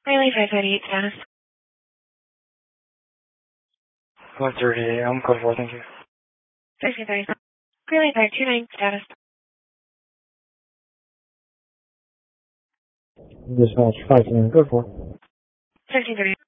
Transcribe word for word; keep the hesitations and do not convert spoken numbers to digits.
Riley five thirty-eight status. one thirty-eight, I'm code four, thank you. thirteen thirty. Riley five two nine status. Dispatch five, code four. thirteen thirty.